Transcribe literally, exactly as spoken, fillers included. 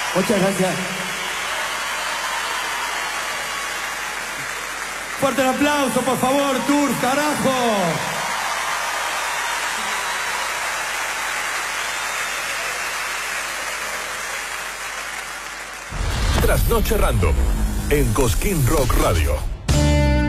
Muchas gracias. Fuerte el aplauso, por favor, Tour, carajo. Trasnoche Random en Cosquín Rock Radio.